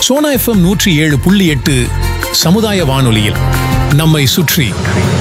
Sona FM 107.8 சமுதாய வானொலியில் நம்மை சுற்றி.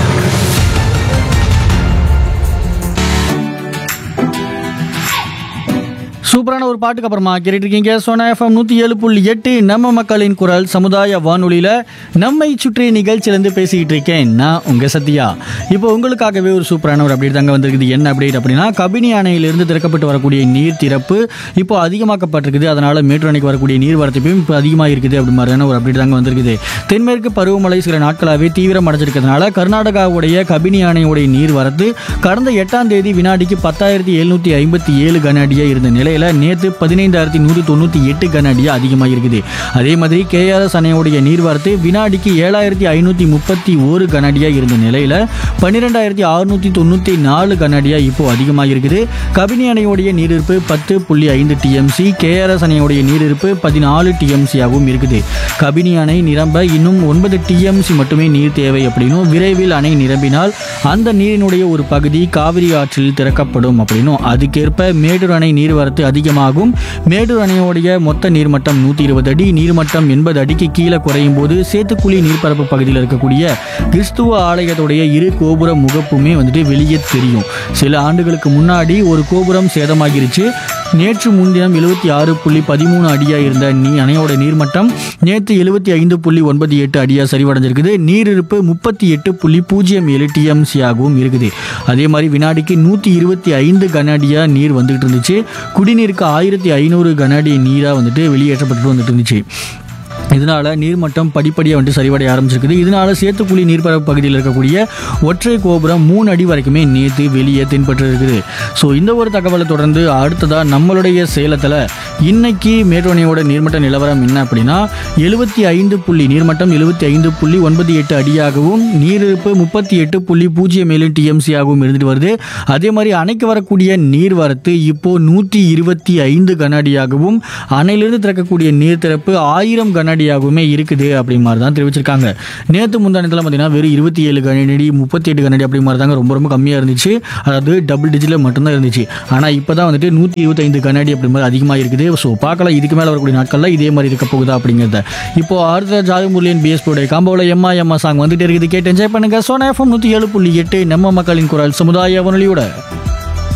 சூப்பரான ஒரு பாட்டுக்கு அப்புறமா கேட்டுட்டு இருக்கீங்க சோனா எஃப்எம் 107.8 நம்ம மக்களின் குரல் சமுதாய வானொலியில் நம்மை சுற்றி நிகழ்ச்சியிலேருந்து பேசிக்கிட்டு இருக்கேன் நான் உங்கள் சத்யா. இப்போ உங்களுக்காகவே ஒரு சூப்பரான ஒரு அப்டேட் தாங்க வந்திருக்குது. என்ன அப்டேட் அப்படின்னா, கபினி அணையிலிருந்து திறக்கப்பட்டு வரக்கூடிய நீர் திறப்பு இப்போ அதிகமாக்கப்பட்டிருக்குது. அதனால் மேட்டூர் அணைக்கு வரக்கூடிய நீர் வரத்துப்பையும் இப்போ அதிகமாக இருக்குது அப்படி மாதிரியான ஒரு அப்டேட் தாங்க வந்திருக்குது. தென்மேற்கு பருவமழை சில நாட்களாகவே தீவிரம் அடைஞ்சிருக்கிறதுனால கர்நாடகாவுடைய கபினி அணையுடைய நீர் வரத்து கடந்த 8ஆம் தேதி வினாடிக்கு 10,757 கன அடியாக இருந்த நிலையில் நேற்று 15,198 கன அடியாக அதிகமாக இருக்குது. அதே மாதிரி கேஆர்எஸ் அணையுடைய நீர்வரத்து வினாடிக்கு 7,531 கன அடியாக இருந்த நிலையில் 12,694 கன அடியாக இப்போ அதிகமாக இருக்குது. கபினி அணையுடைய நீரிருப்பு 10.5 டிஎம்சி, கேஆர்எஸ் அணையுடைய நீரிருப்பு 14 டிஎம்சி ஆகவும் இருக்குது. கபினி அணை நிரம்ப இன்னும் 9 டிஎம்சி மட்டுமே நீர் தேவை அப்படின்னும், விரைவில் அணை நிரம்பினால் அந்த நீரினுடைய ஒரு பகுதி காவிரி ஆற்றில் திறக்கப்படும் அப்படின்னும், அதுக்கேற்ப மேட்டூர் அணை நீர்வரத்து அதிகமாகும். மேட்டூர் அணையோடைய மொத்த நீர்மட்டம் 120 அடி, நீர்மட்டம் 80 அடிக்கு கீழே குறையும் போது சேத்துக்குழி நீர்ப்பரப்பு பகுதியில் இருக்கக்கூடிய கிறிஸ்துவ ஆலயத்துடைய இரு கோபுர முகப்புமே வெளியே தெரியும். சில ஆண்டுகளுக்கு முன்னாடி ஒரு கோபுரம் சேதமாகிருச்சு. நேற்று முன்தினம் 76.13 அடியாக இருந்த அணையோட நீர்மட்டம் நேற்று 75.98 அடியாக சரிவடைஞ்சிருக்குது. நீரிருப்பு 38.07 டிஎம்சி ஆகவும் இருக்குது. அதே மாதிரி வினாடிக்கு 125 கன அடியாக நீர் வந்துகிட்டு இருந்துச்சு. குடிநீருக்கு 1500 கன அடி நீராக வெளியேற்றப்பட்டு வந்துட்டு இருந்துச்சு. இதனால நீர்மட்டம் படிப்படியாக சரிவடைய ஆரம்பிச்சிருக்குது. இதனால சேத்துக்குழி நீர்ப்பரப்பு பகுதியில் இருக்கக்கூடிய ஒற்றை கோபுரம் 3 அடி வரைக்குமே நேற்று வெளியே தென்பட்டு இருக்குது. ஸோ இந்த ஒரு தகவலை தொடர்ந்து அடுத்ததாக நம்மளுடைய சேலத்தில் இன்னைக்கு மேட்டூர் அணையோட நீர்மட்ட நிலவரம் என்ன அப்படின்னா, நீர்மட்டம் 75.98 அடியாகவும் நீரிருப்பு 38.07 டிஎம்சி ஆகவும் இருந்துட்டு வருது. அதே மாதிரி அணைக்கு வரக்கூடிய நீர்வரத்து இப்போ 125 கன அடியாகவும் அணையிலிருந்து திறக்கக்கூடிய நீர் திறப்பு 1000 கன அடியாகவுமே இருக்குது அப்படி மாதிரி தான் தெரிவிச்சிருக்காங்க. நேற்று முந்தானத்தில் பார்த்தீங்கன்னா வெறும் 27 கனஅடி 38 கனஅடி அப்படி மாதிரி தாங்க ரொம்ப ரொம்ப கம்மியாக இருந்துச்சு. அதாவது டபுள் டிஜிட்டில் மட்டும்தான் இருந்துச்சு. ஆனால் இப்போ தான் 125 கனஅடி அப்படி மாதிரி அதிகமாக இருக்குது. ஸோ பார்க்கலாம் இதுக்கு மேலே வரக்கூடிய நாட்களில் இதே மாதிரி இருக்க போகுதா அப்படிங்கிறத. இப்போ அடுத்த ஜாதி முரளியின் பிஎஸ்பியோடைய காம்போவில் எம்மா சாங் வந்துட்டு இருக்குது. கேட்டு என்ஜாய் பண்ணுங்க. சோனா எஃப்எம் 107.8 நம்ம மக்களின் குரல் சமுதாய வானொலியோட.